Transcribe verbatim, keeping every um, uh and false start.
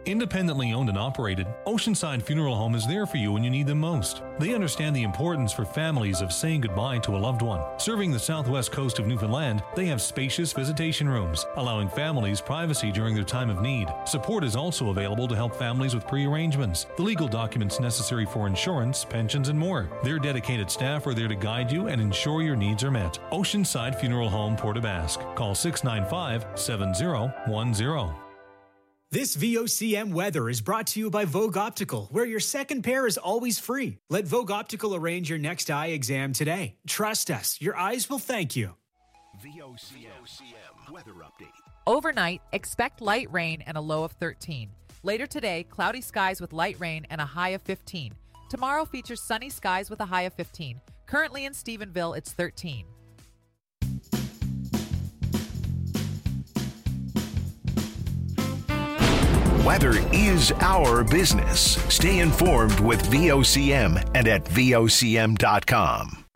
Independently owned and operated, Oceanside Funeral Home is there for you when you need them most. They understand the importance for families of saying goodbye to a loved one. Serving the southwest coast of Newfoundland, they have spacious visitation rooms, allowing families privacy during their time of need. Support is also available to help families with pre-arrangements, the legal documents necessary for insurance, pensions, and more. Their dedicated staff are there to guide you and ensure your needs are met. Oceanside Funeral Home, Port aux Basques. Call six nine five, seven zero one zero. This V O C M weather is brought to you by Vogue Optical, where your second pair is always free. Let Vogue Optical arrange your next eye exam today. Trust us, your eyes will thank you. V O C M weather update. Overnight, expect light rain and a low of thirteen. Later today, cloudy skies with light rain and a high of fifteen. Tomorrow features sunny skies with a high of fifteen. Currently in Stephenville, it's thirteen. Weather is our business. Stay informed with V O C M and at V O C M dot com.